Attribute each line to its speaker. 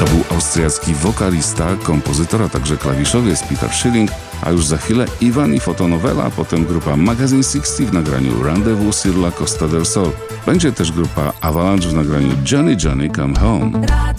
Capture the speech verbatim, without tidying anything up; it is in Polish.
Speaker 1: był austriacki wokalista, kompozytor, a także klawiszowiec Peter Schilling, a już za chwilę Iwan i fotonowela, a potem grupa Magazine sześćdziesiąt w nagraniu Rendezvous sur la Costa del Sol. Będzie też grupa Avalanche w nagraniu Johnny Johnny Come Home.